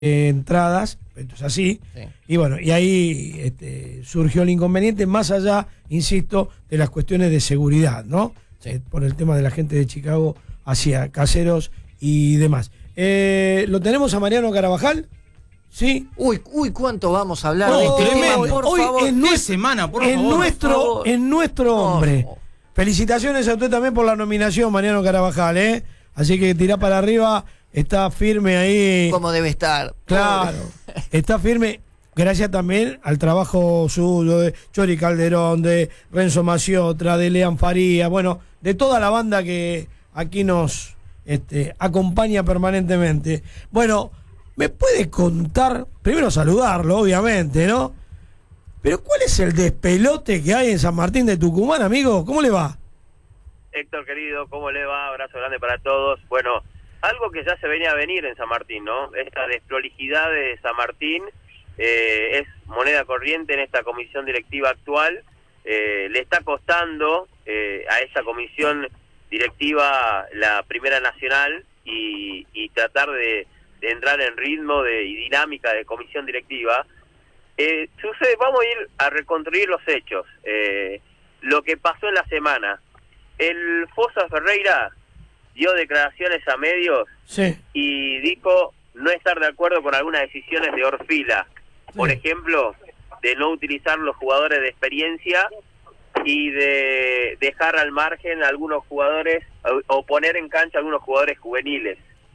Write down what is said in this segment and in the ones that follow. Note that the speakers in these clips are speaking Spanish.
entradas, esto es así, Sí. y bueno, y ahí surgió el inconveniente, más allá, insisto, de las cuestiones de seguridad, ¿no? Sí. Por el tema de la gente de Chicago hacia caseros y demás. ¿Lo tenemos a Mariano Carabajal? ¿Sí? Uy, cuánto vamos a hablar No, de este tremendo. tema, por hoy favor. es ¿Qué semana, por favor? Es nuestro hombre. No. Felicitaciones a usted también por la nominación, Mariano Carabajal, ¿eh? Así que tirá para arriba, está firme ahí. ¿Cómo debe estar? Claro, está firme. Gracias también al trabajo suyo de Chori Calderón, de Renzo Maciotra, de Lean Faría, bueno, de toda la banda que aquí nos acompaña permanentemente. Bueno, ¿me puede contar? Primero saludarlo, obviamente, ¿no? Pero ¿cuál es el despelote que hay en San Martín de Tucumán, amigo? ¿Cómo le va? Héctor, querido, ¿cómo le va? Abrazo grande para todos. Bueno, algo que ya se venía a venir en San Martín, ¿no? Esta desprolijidad de San Martín es moneda corriente en esta comisión directiva actual. Le está costando a esa comisión directiva la Primera Nacional y tratar de entrar en ritmo y dinámica de comisión directiva. Sucede, vamos a ir a reconstruir los hechos. Lo que pasó en la semana. El Fosa Ferreira dio declaraciones a medios Sí. y dijo no estar de acuerdo con algunas decisiones de Orfila. Por ejemplo, de no utilizar los jugadores de experiencia y de dejar al margen a algunos jugadores o poner en cancha a algunos jugadores juveniles.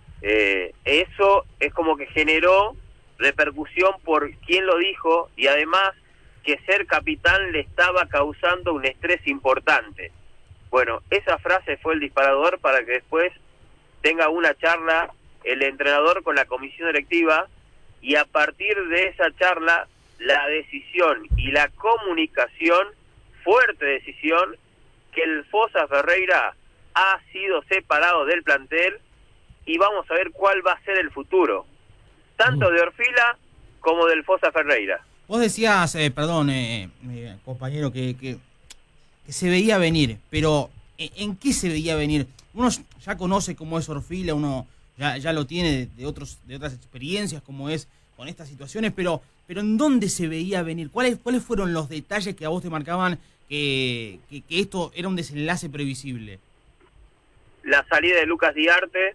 Eso es como que generó repercusión por quién lo dijo y además que ser capitán le estaba causando un estrés importante. Bueno, esa frase fue el disparador para que después tenga una charla el entrenador con la comisión directiva y a partir de esa charla la decisión y la comunicación, fuerte decisión, que el Fosa Ferreira ha sido separado del plantel y vamos a ver cuál va a ser el futuro, tanto de Orfila como del Fosa Ferreira. Vos decías, compañero, que se veía venir, pero ¿en qué se veía venir? Uno ya conoce cómo es Orfila, uno ya lo tiene de otras experiencias, cómo es con estas situaciones, pero ¿en dónde se veía venir? ¿Cuáles fueron los detalles que a vos te marcaban que esto era un desenlace previsible? La salida de Lucas Diarte,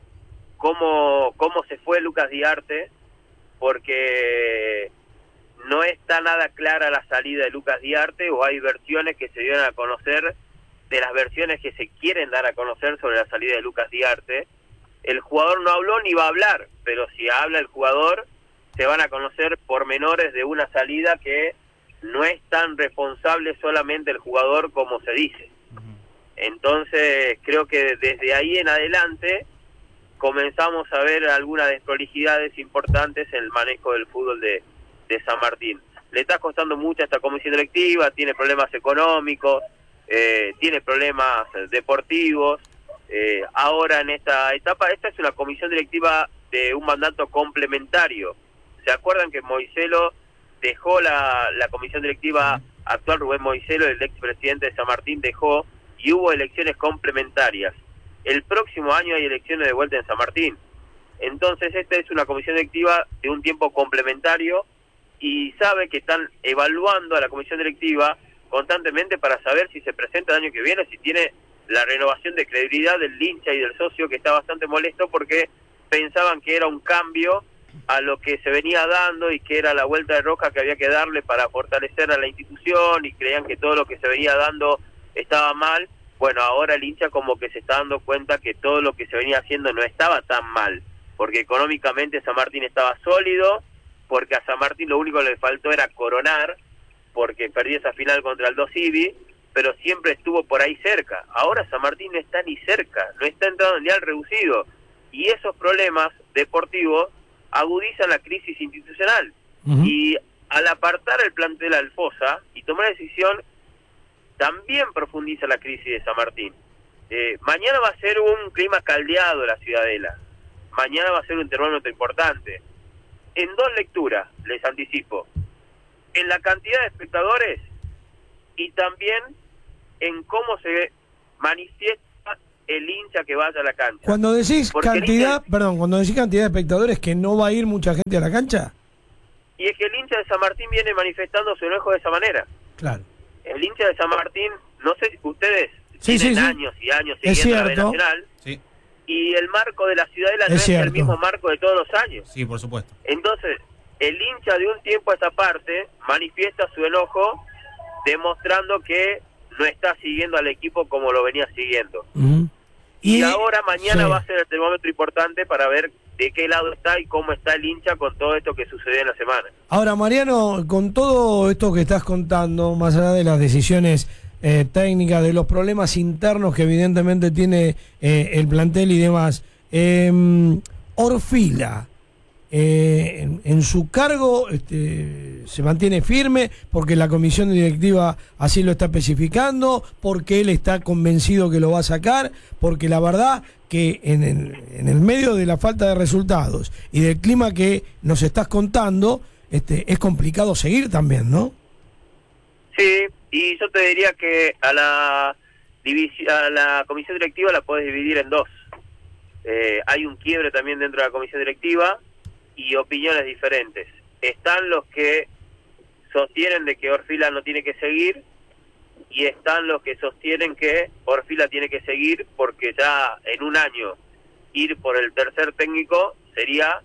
cómo se fue Lucas Diarte, porque no está nada clara la salida de Lucas Diarte, o hay versiones que se dieron a conocer, de las versiones que se quieren dar a conocer sobre la salida de Lucas Diarte. El jugador no habló ni va a hablar, pero si habla el jugador, se van a conocer pormenores de una salida que no es tan responsable solamente el jugador como se dice. Entonces, creo que desde ahí en adelante comenzamos a ver algunas desprolijidades importantes en el manejo del fútbol de San Martín. Le está costando mucho a esta comisión directiva, tiene problemas económicos, tiene problemas deportivos. Ahora en esta etapa, esta es una comisión directiva de un mandato complementario. ¿Se acuerdan que Moiselo dejó la comisión directiva actual? Rubén Moiselo, el expresidente de San Martín, dejó y hubo elecciones complementarias. El próximo año hay elecciones de vuelta en San Martín. Entonces esta es una comisión directiva de un tiempo complementario y sabe que están evaluando a la comisión directiva constantemente para saber si se presenta el año que viene, si tiene la renovación de credibilidad del hincha y del socio, que está bastante molesto porque pensaban que era un cambio a lo que se venía dando y que era la vuelta de rosca que había que darle para fortalecer a la institución y creían que todo lo que se venía dando estaba mal. Bueno, ahora el hincha como que se está dando cuenta que todo lo que se venía haciendo no estaba tan mal, porque económicamente San Martín estaba sólido, porque a San Martín lo único que le faltó era coronar, porque perdió esa final contra el Dosivi, pero siempre estuvo por ahí cerca. Ahora San Martín no está ni cerca, no está entrando en dial reducido, y esos problemas deportivos agudizan la crisis institucional. Y al apartar el plantel al Fosa y tomar la decisión, también profundiza la crisis de San Martín. Mañana va a ser un clima caldeado la Ciudadela, mañana va a ser un termómetro importante. En dos lecturas, les anticipo, en la cantidad de espectadores y también en cómo se manifiesta el hincha que vaya a la cancha. Cuando decís Porque el cantidad, hincha- perdón, cuando decís cantidad de espectadores, que no va a ir mucha gente a la cancha. Y es que el hincha de San Martín viene manifestando su enojo de esa manera. Claro. El hincha de San Martín, no sé, ustedes Sí, tienen sí, sí. años y años Es siguiendo la B cierto. Nacional, Sí, y el marco de la Ciudadela no Es es el cierto. mismo marco de todos los años. sí, por supuesto. Entonces, el hincha de un tiempo a esta parte manifiesta su enojo demostrando que no está siguiendo al equipo como lo venía siguiendo. Ujú. Y ahora, mañana sí. va a ser el termómetro importante para ver de qué lado está y cómo está el hincha con todo esto que sucedió en la semana. Ahora, Mariano, con todo esto que estás contando, más allá de las decisiones técnicas, de los problemas internos que evidentemente tiene el plantel y demás, Orfila, en su cargo se mantiene firme porque la comisión directiva así lo está especificando, porque él está convencido que lo va a sacar, porque la verdad que en el medio de la falta de resultados y del clima que nos estás contando, es complicado seguir también, ¿no? Sí, y yo te diría que a la comisión directiva la puedes dividir en dos. Hay un quiebre también dentro de la comisión directiva y opiniones diferentes. Están los que sostienen de que Orfila no tiene que seguir y están los que sostienen que Orfila tiene que seguir porque ya en un año ir por el tercer técnico sería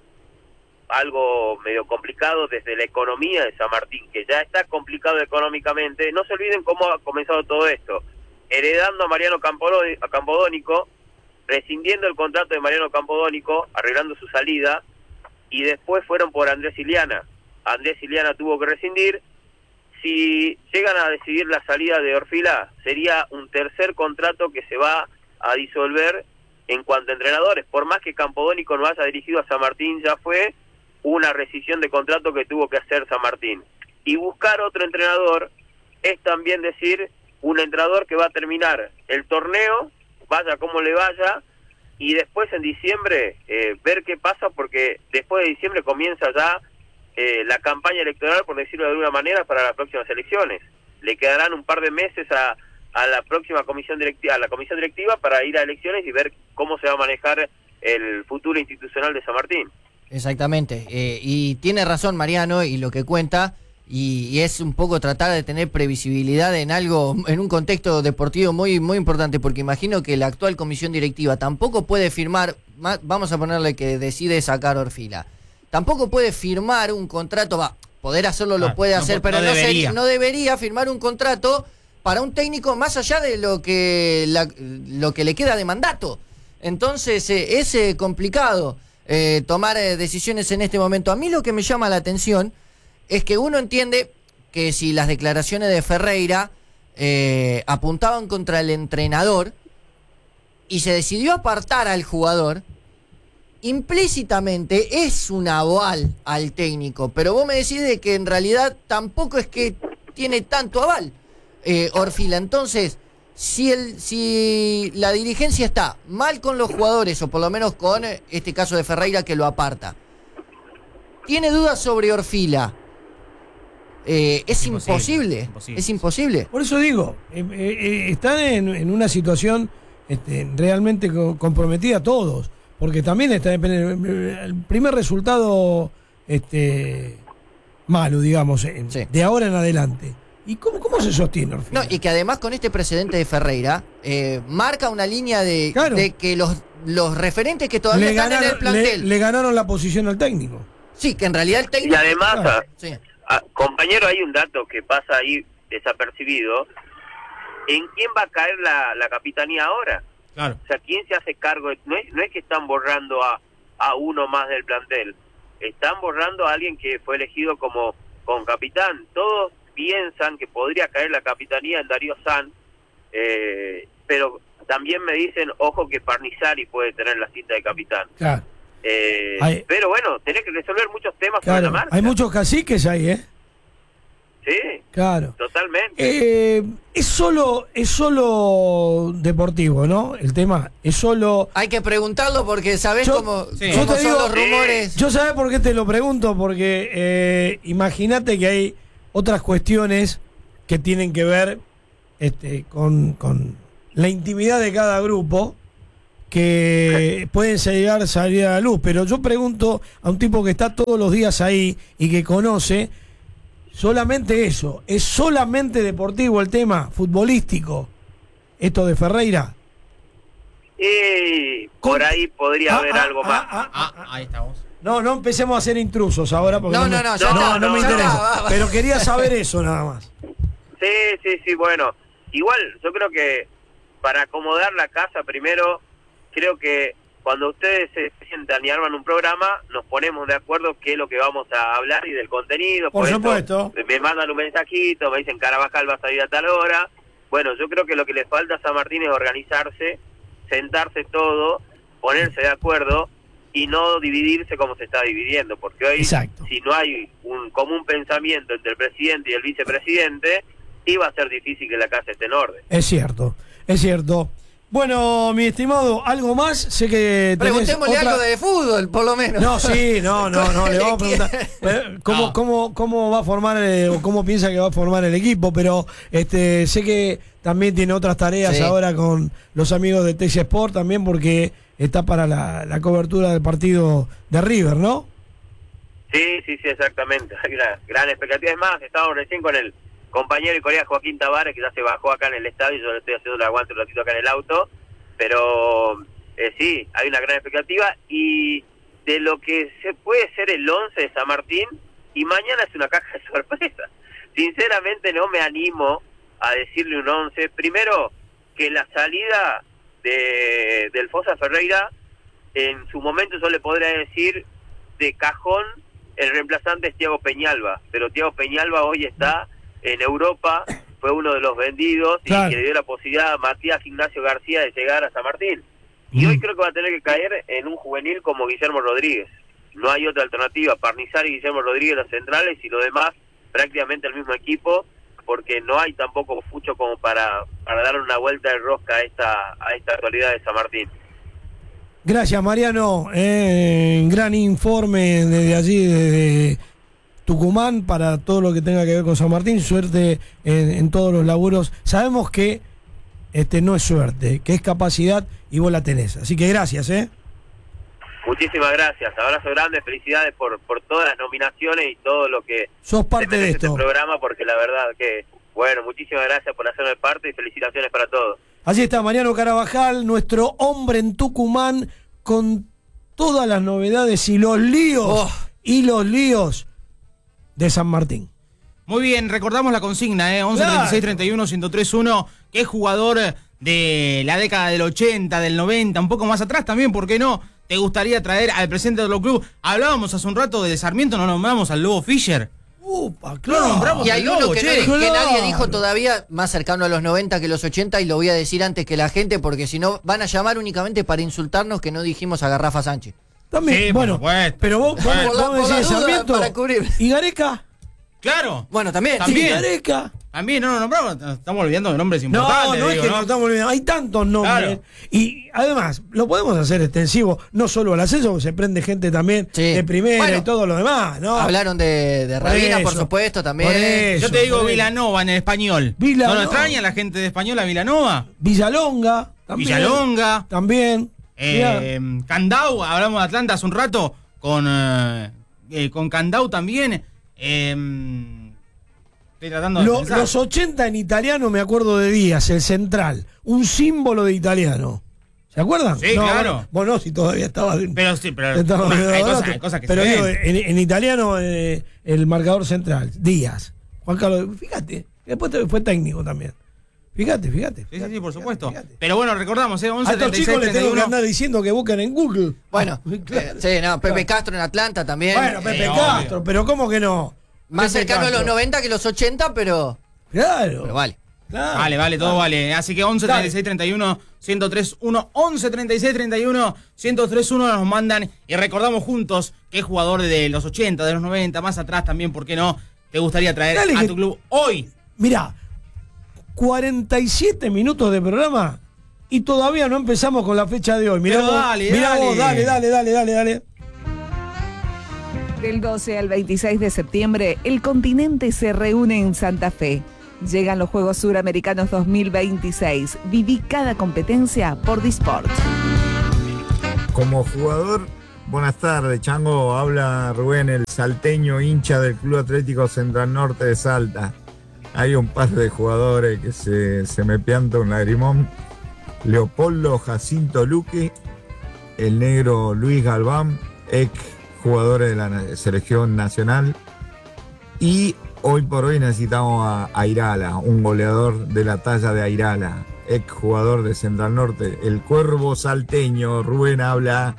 algo medio complicado desde la economía de San Martín, que ya está complicado económicamente. No se olviden cómo ha comenzado todo esto, heredando a Mariano Campodónico, rescindiendo el contrato de Mariano Campodónico, arreglando su salida, y después fueron por Andrés Iliana. Andrés Iliana tuvo que rescindir. Si llegan a decidir la salida de Orfila, sería un tercer contrato que se va a disolver en cuanto a entrenadores. Por más que Campodónico no haya dirigido a San Martín, ya fue una rescisión de contrato que tuvo que hacer San Martín. Y buscar otro entrenador es también decir un entrenador que va a terminar el torneo, vaya como le vaya, y después en diciembre ver qué pasa, porque después de diciembre comienza ya la campaña electoral, por decirlo de alguna manera, para las próximas elecciones. Le quedarán un par de meses a la próxima comisión directiva, a la comisión directiva, para ir a elecciones y ver cómo se va a manejar el futuro institucional de San Martín. Exactamente, y tiene razón Mariano y lo que cuenta, y es un poco tratar de tener previsibilidad en algo, en un contexto deportivo muy muy importante, porque imagino que la actual comisión directiva tampoco puede firmar, vamos a ponerle que decide sacar Orfila, tampoco puede firmar un contrato, poder hacerlo lo puede hacer, pero no debería firmar un contrato para un técnico más allá de lo que le queda de mandato. Entonces es complicado tomar decisiones en este momento. A mí lo que me llama la atención es que uno entiende que si las declaraciones de Ferreira apuntaban contra el entrenador y se decidió apartar al jugador, implícitamente es un aval al técnico, pero vos me decís de que en realidad tampoco es que tiene tanto aval Orfila. Entonces, si la dirigencia está mal con los jugadores, o por lo menos con este caso de Ferreira que lo aparta, tiene dudas sobre Orfila, es imposible. Es imposible. Por eso digo, están en una situación realmente comprometida todos, porque también está el primer resultado malo, digamos, Sí. de ahora en adelante. ¿Y cómo se sostiene Orfila? No, y que además con este precedente de Ferreira marca una línea de que los referentes que todavía están en el plantel le ganaron la posición al técnico. sí, que en realidad el Y técnico además, sí. compañero, hay un dato que pasa ahí desapercibido. ¿En quién va a caer la capitanía ahora? Claro. O sea, ¿quién se hace cargo? No es que están borrando a uno más del plantel. Están borrando a alguien que fue elegido con capitán. Todos piensan que podría caer la capitanía en Darío San, pero también me dicen, ojo, que Parnizari puede tener la cinta de capitán. Claro. Pero bueno, tenés que resolver muchos temas sobre Claro, la marcha. hay muchos caciques ahí, ¿eh? Sí, Claro. totalmente. Es solo deportivo, ¿no? El tema es solo... Hay que preguntarlo porque sabés cómo sí. son Yo te digo, los rumores. Yo sabés por qué te lo pregunto, porque imagínate que hay otras cuestiones que tienen que ver con la intimidad de cada grupo que pueden llegar a salir a la luz. Pero yo pregunto a un tipo que está todos los días ahí y que conoce, solamente eso, ¿es solamente deportivo el tema, futbolístico, esto de Ferreira? Y por ahí podría haber algo más. Ahí estamos. No empecemos a ser intrusos ahora porque No, me ya interesa. está. Pero quería saber eso nada más. Sí, bueno, igual yo creo que para acomodar la casa primero, creo que cuando ustedes se sientan y arman un programa, nos ponemos de acuerdo qué es lo que vamos a hablar y del contenido. Por supuesto. Me mandan un mensajito, me dicen Carabajal va a salir a tal hora. Bueno, yo creo que lo que le falta a San Martín es organizarse, sentarse todo, ponerse de acuerdo y no dividirse como se está dividiendo, porque hoy Exacto. si no hay un común pensamiento entre el presidente y el vicepresidente, iba a ser difícil que la casa esté en orden. Es cierto. Bueno, mi estimado, ¿algo más? Sé que tenés Preguntémosle algo de fútbol, por lo menos. No, le vamos a preguntar cómo va a formar o cómo piensa que va a formar el equipo, pero sé que también tiene otras tareas ahora con los amigos de Teis Sport también, porque está para la cobertura del partido de River, ¿no? Sí, exactamente. Hay una gran expectativa. Es más, estábamos recién con el compañero y colega Joaquín Tavares, que ya se bajó acá en el estadio, yo le estoy haciendo el aguante un ratito acá en el auto, pero sí, hay una gran expectativa, y de lo que se puede ser el 11 de San Martín, y mañana es una caja de sorpresa. Sinceramente no me animo a decirle un 11. Primero, que la salida del Fosa Ferreira, en su momento yo le podría decir de cajón, el reemplazante es Thiago Peñalba, pero Thiago Peñalba hoy está en Europa, fue uno de los vendidos, claro, y que le dio la posibilidad a Matías Ignacio García de llegar a San Martín. Y hoy creo que va a tener que caer en un juvenil como Guillermo Rodríguez. No hay otra alternativa. Parnizar y Guillermo Rodríguez las centrales, y lo demás prácticamente el mismo equipo, porque no hay tampoco mucho como para darle una vuelta de rosca a esta actualidad de San Martín. Gracias, Mariano. Gran informe desde allí, desde Tucumán, para todo lo que tenga que ver con San Martín. Suerte en todos los laburos. Sabemos que no es suerte, que es capacidad, y vos la tenés. Así que gracias, Muchísimas gracias. Abrazo grande, felicidades por todas las nominaciones y todo lo que sos parte de esto. Este programa, porque la verdad que, bueno, muchísimas gracias por hacerme parte y felicitaciones para todos. Allí está Mariano Carabajal, nuestro hombre en Tucumán, con todas las novedades y los líos de San Martín. Muy bien, recordamos la consigna, 11 36 31 1031, que es jugador de la década del 80, del 90, un poco más atrás también, ¿por qué no? ¿Te gustaría traer al presidente del club? Hablábamos hace un rato de Sarmiento, no nombramos al Lobo Fischer. Claro. Y hay uno que nadie dijo todavía, más cercano a los 90 que los 80, y lo voy a decir antes que la gente, porque si no van a llamar únicamente para insultarnos que no dijimos a Garrafa Sánchez. También, sí, bueno, pero vos decís Sarmiento y Gareca. Claro. Bueno, también. Sí, Gareca. También, no nombramos, estamos olvidando de nombres importantes. No es que no estamos olvidando, hay tantos nombres. Claro. Y además, lo podemos hacer extensivo, no solo al ascenso, se prende gente también de primera y todo lo demás, ¿no? Hablaron de Rabina, por supuesto, también. Yo te digo Vilanova en el español. ¿No lo extraña la gente de español a Vilanova? Villalonga. También. Candau, hablamos de Atlanta hace un rato, con Candau también. Estoy tratando de pensar. Los 80 en italiano, me acuerdo de Díaz, el central, un símbolo de italiano. ¿Se acuerdan? Sí, claro. Vos no, si todavía estaba. Pero sí, pero hay cosas que pero se digo, ven. en italiano, el marcador central, Díaz. Juan Carlos, fíjate, después fue técnico también. Fíjate. Sí, por supuesto. Fíjate. Pero bueno, recordamos, 11 a estos 36 chicos les tengo 31. que andar diciendo que buscan en Google. Bueno, claro. Pepe Castro en Atlanta también. Bueno, Pepe Castro, pero ¿cómo que no? Más Pepe cercano Castro. a los 90 que los 80, pero... Claro. Pero vale. Claro. Vale, todo vale. Así que 11 36 31 1031, 11 36 31 1031 nos mandan, y recordamos juntos que es jugador de los 80, de los 90, más atrás también, ¿por qué no? ¿Te gustaría traer a tu club hoy? Mirá, 47 minutos de programa y todavía no empezamos con la fecha de hoy. Mirá vos, dale. Del 12 al 26 de septiembre, el continente se reúne en Santa Fe. Llegan los Juegos Suramericanos 2026. Viví cada competencia por Disport. Como jugador, buenas tardes, Chango. Habla Rubén, el salteño, hincha del Club Atlético Central Norte de Salta. Hay un par de jugadores que se me pianta un lagrimón. Leopoldo Jacinto Luque, el negro Luis Galván, ex jugadores de la selección nacional. Y hoy por hoy necesitamos a Airala, un goleador de la talla de Airala, ex jugador de Central Norte. El Cuervo salteño, Rubén habla.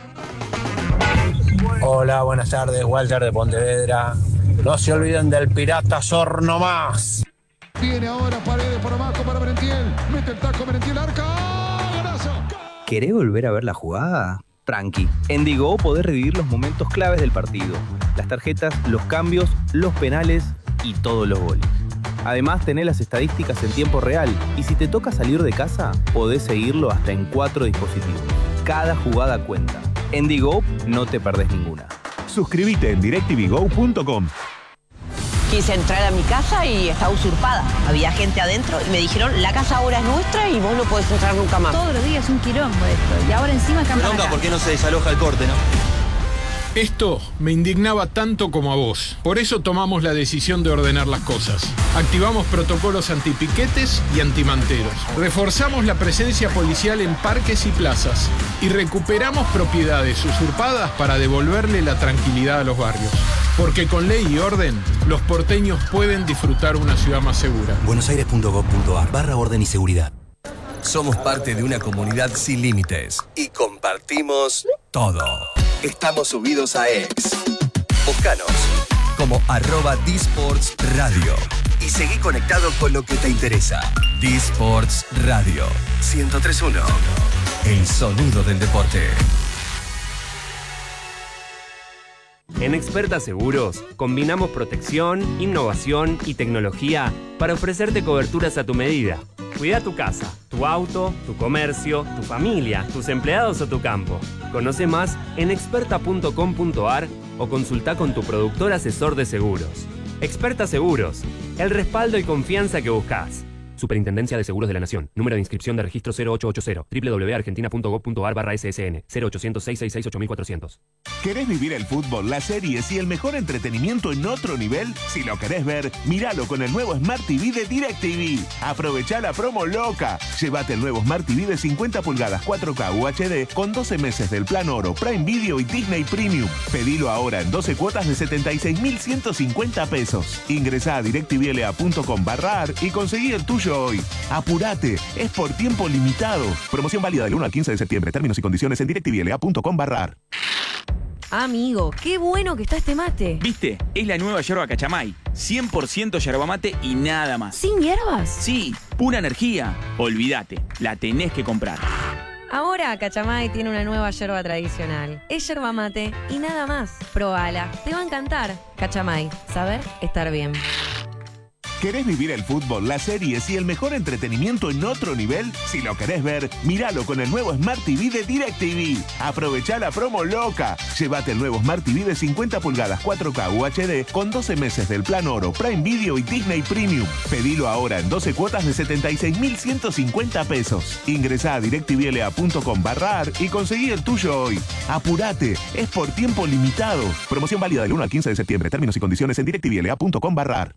Hola, buenas tardes, Walter de Pontevedra. No se olviden del Pirata Sorno más. Viene ahora Paredes por abajo para Merentiel. Mete el taco Merentiel, arca. ¡Golazo! ¿Querés volver a ver la jugada? Tranqui. En Digo podés revivir los momentos claves del partido. Las tarjetas, los cambios, los penales y todos los goles. Además, tenés las estadísticas en tiempo real. Y si te toca salir de casa, podés seguirlo hasta en 4 dispositivos. Cada jugada cuenta. En Digo no te perdés ninguna. Suscríbete en directvgo.com. Quise entrar a mi casa y estaba usurpada. Había gente adentro y me dijeron, la casa ahora es nuestra y vos no podés entrar nunca más. Todos los días un quilombo esto. Y ahora encima cambian. ¿Por qué no se desaloja el corte, no? Esto me indignaba tanto como a vos. Por eso tomamos la decisión de ordenar las cosas. Activamos protocolos antipiquetes y antimanteros. Reforzamos la presencia policial en parques y plazas. Y recuperamos propiedades usurpadas para devolverle la tranquilidad a los barrios. Porque con ley y orden, los porteños pueden disfrutar una ciudad más segura. buenosaires.gov.ar/orden y seguridad. Somos parte de una comunidad sin límites y compartimos todo. Estamos subidos a X. Búscanos como @Disports Radio y seguí conectado con lo que te interesa. Disports Radio 103.1. El sonido del deporte. En Experta Seguros, combinamos protección, innovación y tecnología para ofrecerte coberturas a tu medida. Cuida tu casa, tu auto, tu comercio, tu familia, tus empleados o tu campo. Conoce más en experta.com.ar o consulta con tu productor asesor de seguros. Experta Seguros, el respaldo y confianza que buscas. Superintendencia de Seguros de la Nación. Número de inscripción de registro 0880. www.argentina.gov.ar/ssn 0800-666-8400. ¿Querés vivir el fútbol, las series y el mejor entretenimiento en otro nivel? Si lo querés ver, míralo con el nuevo Smart TV de DirecTV. Aprovechá la promo loca. Llévate el nuevo Smart TV de 50 pulgadas 4K UHD con 12 meses del plan Oro, Prime Video y Disney Premium. Pedilo ahora en 12 cuotas de 76.150 pesos. Ingresá a directvla.com/ar y conseguí el tuyo hoy. Apurate, es por tiempo limitado. Promoción válida del 1 al 15 de septiembre. Términos y condiciones en directvla.com/ar. Amigo, qué bueno que está este mate. ¿Viste? Es la nueva yerba Cachamay. 100% yerba mate y nada más. ¿Sin hierbas? Sí, pura energía. Olvídate, la tenés que comprar. Ahora Cachamay tiene una nueva yerba tradicional. Es yerba mate y nada más. Probala, te va a encantar. Cachamay, saber estar bien. ¿Querés vivir el fútbol, las series y el mejor entretenimiento en otro nivel? Si lo querés ver, míralo con el nuevo Smart TV de DirecTV. Aprovechá la promo loca. Llévate el nuevo Smart TV de 50 pulgadas 4K UHD con 12 meses del plan Oro, Prime Video y Disney Premium. Pedilo ahora en 12 cuotas de 76.150 pesos. Ingresá a directvla.com/ar y conseguí el tuyo hoy. Apurate, es por tiempo limitado. Promoción válida del 1 al 15 de septiembre. Términos y condiciones en directvla.com/ar.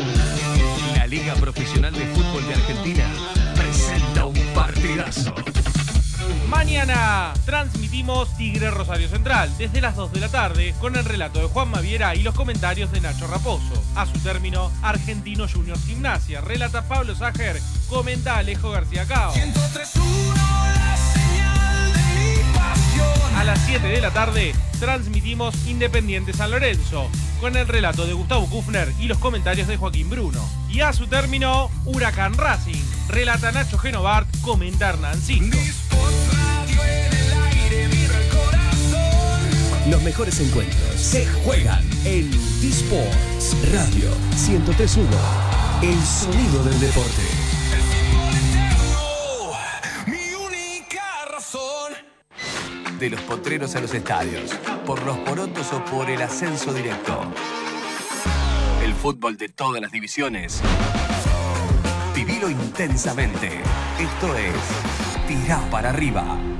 La Liga Profesional de Fútbol de Argentina presenta un partidazo. Mañana transmitimos Tigre Rosario Central desde las 2 de la tarde con el relato de Juan Maviera y los comentarios de Nacho Raposo. A su término, Argentino Juniors Gimnasia. Relata Pablo Sajer, comenta Alejo García Cao. 103.1, la señal de mi pasión. A las 7 de la tarde transmitimos Independiente San Lorenzo con el relato de Gustavo Kufner y los comentarios de Joaquín Bruno. Y a su término, Huracán Racing. Relata Nacho Genovart, comenta Hernancito. Los mejores encuentros se juegan en Disports Radio 103.1. El sonido del deporte. El fútbol eterno, mi única razón. De los potreros a los estadios, por los porotos o por el ascenso directo. El fútbol de todas las divisiones Vivilo intensamente. Esto es Tirá para arriba.